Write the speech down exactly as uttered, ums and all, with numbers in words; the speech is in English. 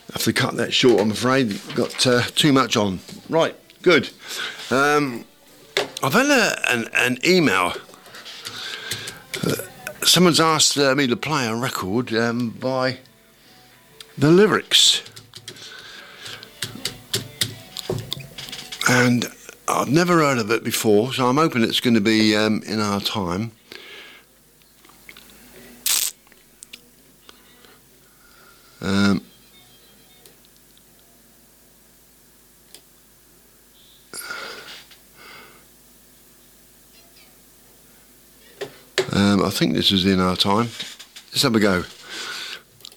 have to cut that short, I'm afraid. Got uh, too much on. Right, good. Um, I've had a, an, an email. Uh, someone's asked uh, me to play a record um, by The Lyrics. And I've never heard of it before, so I'm hoping it's going to be um, in our time. Um, um, I think this is in our time. Let's have a go.